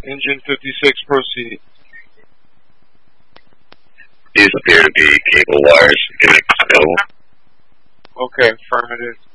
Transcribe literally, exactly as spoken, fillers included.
Engine fifty-six, proceed. These appear to be cable wires connected to the. Okay, affirmative.